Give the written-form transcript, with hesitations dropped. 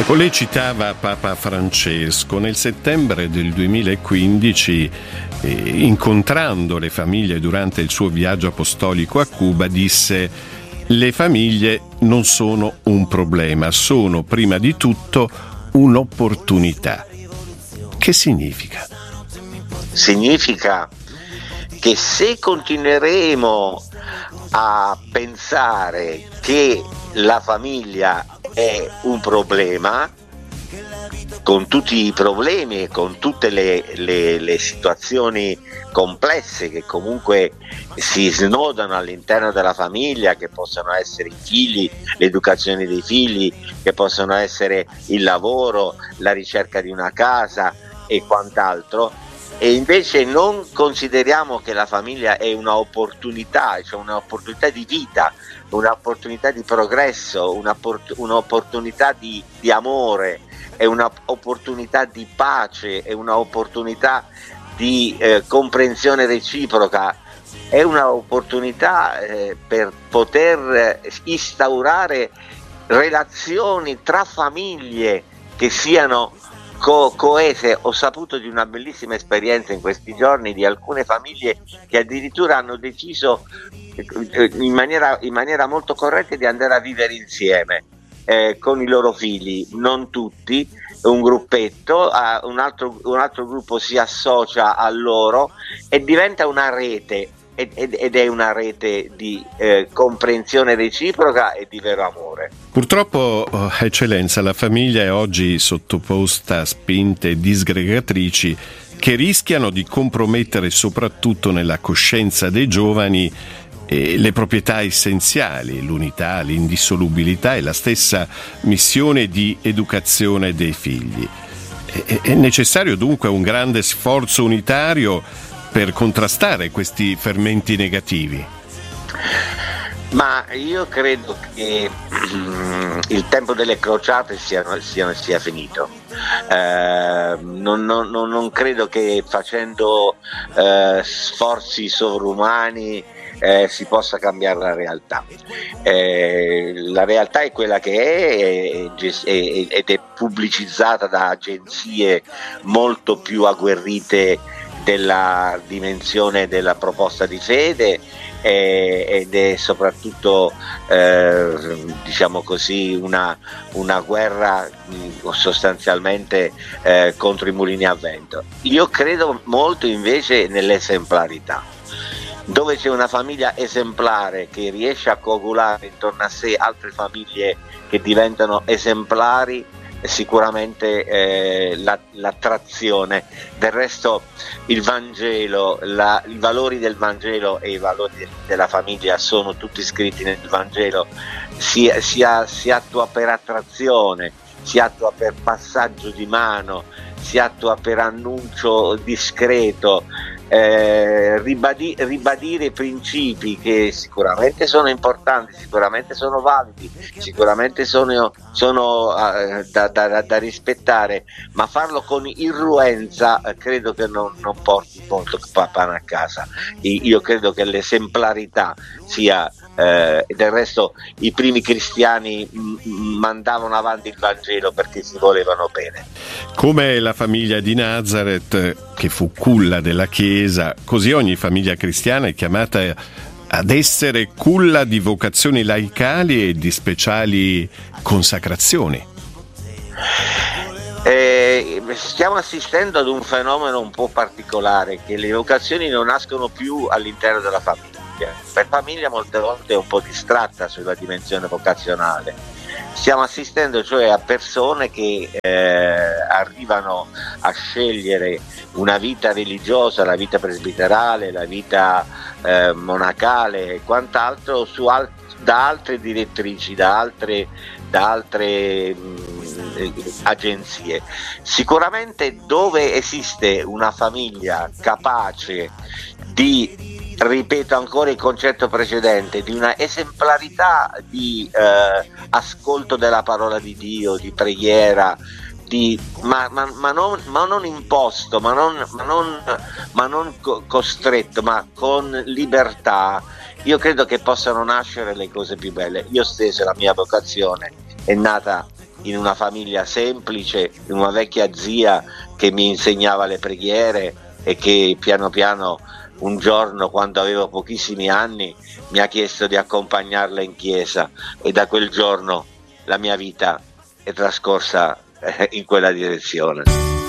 Lei citava Papa Francesco. Nel settembre del 2015, incontrando le famiglie durante il suo viaggio apostolico a Cuba, disse: le famiglie non sono un problema, sono prima di tutto un'opportunità. Che significa? Significa che se continueremo a pensare che la famiglia è un problema, con tutti i problemi e con tutte le situazioni complesse che comunque si snodano all'interno della famiglia, che possono essere i figli, l'educazione dei figli, che possono essere il lavoro, la ricerca di una casa e quant'altro, e invece non consideriamo che la famiglia è una opportunità, cioè un'opportunità di vita, un'opportunità di progresso, un'opportunità di amore, è un'opportunità di pace, è un'opportunità di comprensione reciproca, è un'opportunità per poter instaurare relazioni tra famiglie che siano coese. Ho saputo di una bellissima esperienza in questi giorni di alcune famiglie che addirittura hanno deciso in maniera molto corretta di andare a vivere insieme con i loro figli, non tutti, un gruppetto, un altro gruppo si associa a loro e diventa una rete, ed è una rete di comprensione reciproca e di vero amore. Purtroppo, Eccellenza, la famiglia è oggi sottoposta a spinte disgregatrici che rischiano di compromettere soprattutto nella coscienza dei giovani le proprietà essenziali, l'unità, l'indissolubilità e la stessa missione di educazione dei figli. È necessario dunque un grande sforzo unitario per contrastare questi fermenti negativi. Ma io credo che il tempo delle crociate sia finito. Non credo che facendo sforzi sovrumani si possa cambiare la realtà. La realtà è quella che è ed è pubblicizzata da agenzie molto più agguerrite della dimensione della proposta di fede, ed è soprattutto diciamo così una guerra sostanzialmente contro i mulini a vento. Io credo molto invece nell'esemplarità. Dove c'è una famiglia esemplare che riesce a coagulare intorno a sé altre famiglie che diventano esemplari, sicuramente l'attrazione. Del resto il Vangelo, i valori del Vangelo e i valori della famiglia sono tutti scritti nel Vangelo. Si attua per attrazione, si attua per passaggio di mano, si attua per annuncio discreto. Ribadire principi che sicuramente sono importanti, sicuramente sono validi, sicuramente sono da rispettare, ma farlo con irruenza credo che non porti molto pane a casa. Io credo che l'esemplarità sia del resto i primi cristiani mandavano avanti il Vangelo perché si volevano bene. Come la famiglia di Nazareth, che fu culla della Chiesa, così ogni famiglia cristiana è chiamata ad essere culla di vocazioni laicali e di speciali consacrazioni. Stiamo assistendo ad un fenomeno un po' particolare, che le vocazioni non nascono più all'interno della famiglia. La famiglia molte volte è un po' distratta sulla dimensione vocazionale. Stiamo assistendo cioè a persone che arrivano a scegliere una vita religiosa, la vita presbiterale, la vita monacale e quant'altro da altre direttrici, da altre agenzie. Sicuramente dove esiste una famiglia capace di, ripeto ancora il concetto precedente, di una esemplarità di ascolto della parola di Dio, di preghiera, ma non imposto, ma non costretto, ma con libertà, io credo che possano nascere le cose più belle. Io stesso, la mia vocazione è nata in una famiglia semplice, in una vecchia zia che mi insegnava le preghiere e che piano piano un giorno, quando avevo pochissimi anni, mi ha chiesto di accompagnarla in chiesa, e da quel giorno la mia vita è trascorsa in quella direzione.